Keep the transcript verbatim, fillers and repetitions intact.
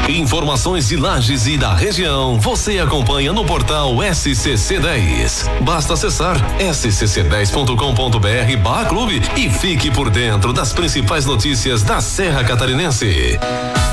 Informações de Lages e da região você acompanha no portal S C C dez. Basta acessar s c c dez ponto com ponto b r barra clube e fique por dentro das principais notícias da Serra Catarinense.